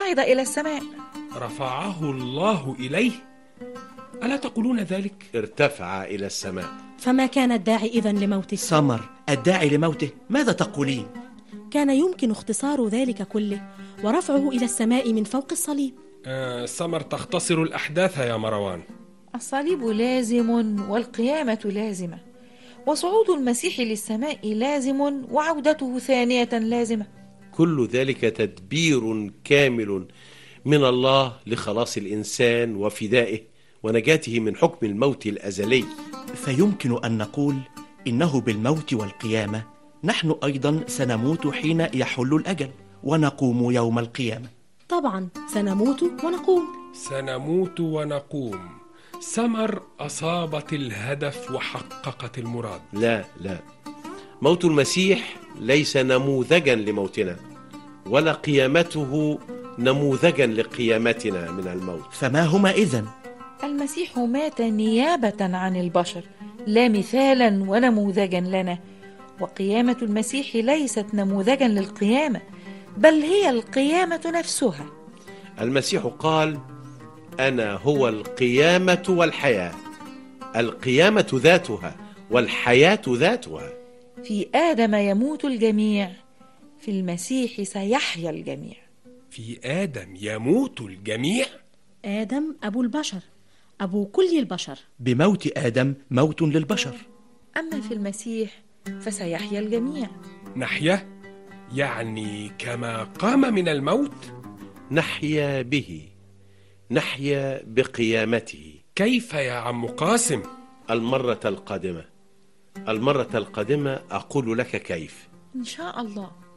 صعد إلى السماء. رفعه الله إليه؟ ألا تقولون ذلك؟ ارتفع إلى السماء. فما كان الداعي إذن لموته؟ سمر، الداعي لموته ماذا تقولين؟ كان يمكن اختصار ذلك كله ورفعه إلى السماء من فوق الصليب. سمر تختصر الأحداث يا مروان. الصليب لازم والقيامة لازمة، وصعود المسيح للسماء لازم وعودته ثانية لازمة. كل ذلك تدبير كامل من الله لخلاص الإنسان وفدائه ونجاته من حكم الموت الأزلي. فيمكن أن نقول إنه بالموت والقيامة نحن أيضا سنموت حين يحل الأجل ونقوم يوم القيامة. طبعا سنموت ونقوم. سنموت ونقوم. سمر أصابت الهدف وحققت المراد. لا، موت المسيح ليس نموذجا لموتنا، ولا قيامته نموذجا لقيامتنا من الموت. فما هما إذن؟ المسيح مات نيابة عن البشر، لا مثالا ونموذجا لنا. وقيامة المسيح ليست نموذجا للقيامة، بل هي القيامة نفسها. المسيح قال: أنا هو القيامة والحياة. القيامة ذاتها والحياة ذاتها. في آدم يموت الجميع، في المسيح سيحيا الجميع. في آدم يموت الجميع؟ آدم أبو البشر، أبو كل البشر. بموت آدم موت للبشر. أما في المسيح فسيحيا الجميع. نحيا يعني كما قام من الموت؟ نحيا به، نحيا بقيامته. كيف يا عم قاسم؟ المرة القادمة أقول لك كيف إن شاء الله.